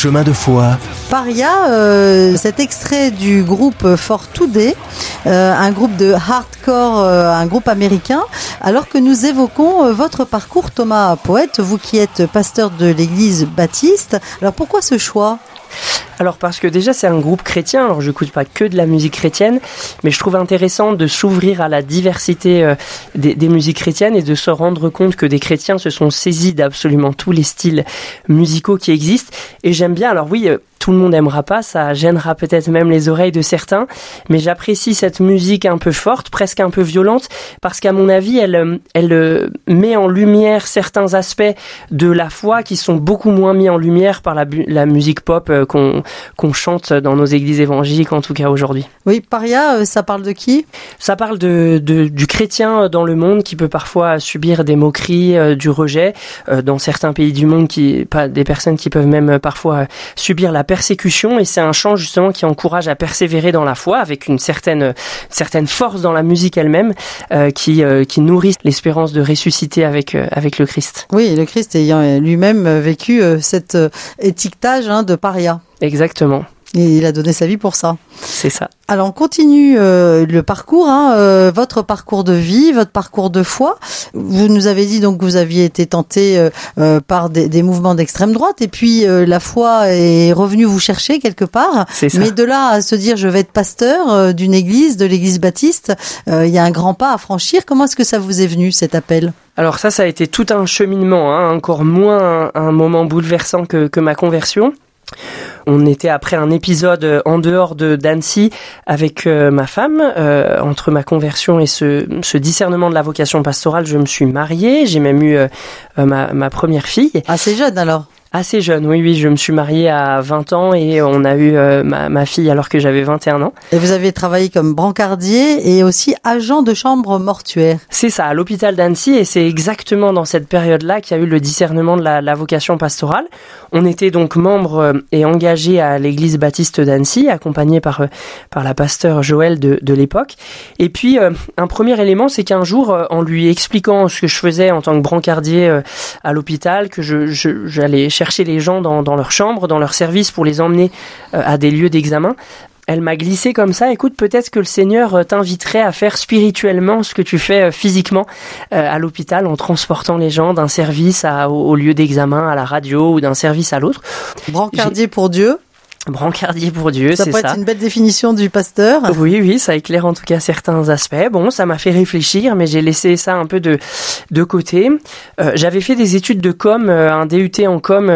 chemin de foi. Paria, cet extrait du groupe For Today, un groupe de hardcore, un groupe américain, alors que nous évoquons votre parcours, Thomas Poète, vous qui êtes pasteur de l'église baptiste. Alors pourquoi ce choix ? Alors parce que déjà c'est un groupe chrétien, alors je n'écoute pas que de la musique chrétienne, mais je trouve intéressant de s'ouvrir à la diversité des musiques chrétiennes et de se rendre compte que des chrétiens se sont saisis d'absolument tous les styles musicaux qui existent. Et j'aime bien, alors oui, tout le monde n'aimera pas, ça gênera peut-être même les oreilles de certains, mais j'apprécie cette musique un peu forte, presque un peu violente, parce qu'à mon avis, elle met en lumière certains aspects de la foi qui sont beaucoup moins mis en lumière par la musique pop qu'on chante dans nos églises évangéliques, en tout cas aujourd'hui. Oui, Paria, ça parle de qui ? Ça parle du chrétien dans le monde qui peut parfois subir des moqueries, du rejet, dans certains pays du monde, des personnes qui peuvent même parfois subir la persécution, et c'est un chant justement qui encourage à persévérer dans la foi avec une certaine force dans la musique elle-même qui nourrit l'espérance de ressusciter avec le Christ. Oui, le Christ ayant lui-même vécu cet étiquetage de paria. Exactement. Et il a donné sa vie pour ça. C'est ça. Alors on continue le parcours, votre parcours de vie, votre parcours de foi. Vous nous avez dit donc que vous aviez été tenté par des mouvements d'extrême droite, et puis la foi est revenue vous chercher quelque part. C'est ça. Mais de là à se dire je vais être pasteur d'une église, de l'église baptiste, il y a un grand pas à franchir. Comment est-ce que ça vous est venu cet appel ? Alors ça a été tout un cheminement, encore moins un moment bouleversant que ma conversion. On était après un épisode en dehors d'Annecy avec ma femme. Entre ma conversion et ce discernement de la vocation pastorale, je me suis mariée. J'ai même eu ma première fille. Assez jeune alors ? Assez jeune, oui, je me suis mariée à 20 ans et on a eu ma fille alors que j'avais 21 ans. Et vous avez travaillé comme brancardier et aussi agent de chambre mortuaire. C'est ça, à l'hôpital d'Annecy, et c'est exactement dans cette période-là qu'il y a eu le discernement de la vocation pastorale. On était donc membre et engagé à l'église baptiste d'Annecy, accompagné par la pasteure Joël de l'époque. Et puis, un premier élément, c'est qu'un jour, en lui expliquant ce que je faisais en tant que brancardier à l'hôpital, que j'allais chercher les gens dans leur chambre, dans leur service pour les emmener à des lieux d'examen, elle m'a glissé comme ça, écoute, peut-être que le Seigneur t'inviterait à faire spirituellement ce que tu fais physiquement à l'hôpital, en transportant les gens d'un service au lieu d'examen, à la radio, ou d'un service à l'autre. Brancardier pour Dieu. Brancardier pour Dieu, c'est ça. Ça peut être une belle définition du pasteur. Oui, ça éclaire en tout cas certains aspects. Bon, ça m'a fait réfléchir, mais j'ai laissé ça un peu de côté. J'avais fait des études de com, un DUT en com